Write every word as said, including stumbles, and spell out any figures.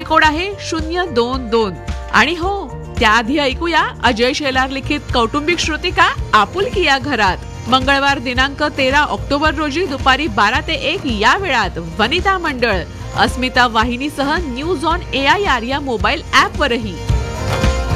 Pin code आहे शून्य दोन दोन. आणि हो, त्याआधी ऐकूया अजय शेलार लिखित कौटुंबिक श्रुतिका आपुलकी या घरात. मंगळवार दिनांक तेरा ऑक्टोबर रोजी दुपारी बारा ते एक या वेळात वनिता मंडळ अस्मिता वाहिनीसह news on A I R या मोबाईल ऍपवरही.